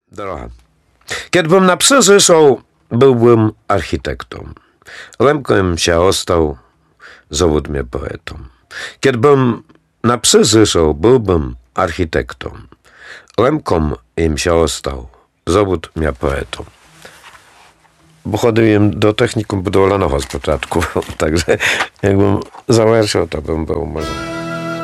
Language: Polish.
Droga. Kiedbym na psy zyszał, byłbym architektą. Lemkiem się ostał, zawód mnie poetą. Kiedbym na psy zyszał, byłbym architektą. Lemkom im się ostał, zawód mnie poetą. Bo chodziłem do technikum budowlanego z początku, także jakbym zawerszał, to bym był może...